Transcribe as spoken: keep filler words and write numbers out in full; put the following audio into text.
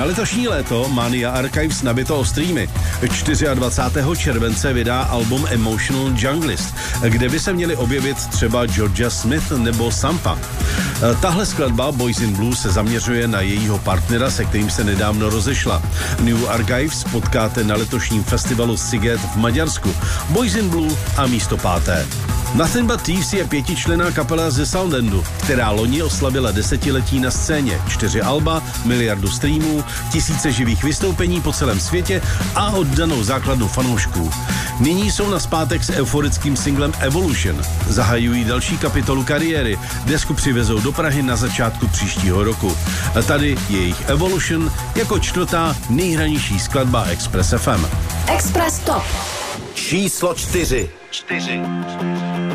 Na letošní léto Mania Archives nabito o streamy. dvacátého čtvrtého července vydá album Emotional Junglist, kde by se měli objevit třeba Georgia Smith nebo Sampa. Tahle skladba Boys in Blue se zaměřuje na jejího partnera, se kterým se nedávno rozešla. New Archives potkáte na letošním festivalu Sziget v Maďarsku. Boys in Blue a místo páté. Nothing But Thieves je pětičlenná kapela ze Soundendu, která loni oslavila desetiletí na scéně. Čtyři alba, miliardu streamů, tisíce živých vystoupení po celém světě a oddanou základnu fanoušků. Nyní jsou nazpátek s euforickým singlem Evolution. Zahajují další kapitolu kariéry. Desku přivezou do Prahy na začátku příštího roku. A tady jejich Evolution jako čtvrtá nejhranější skladba Express F M. Express Top. Číslo čtyři. čtyři.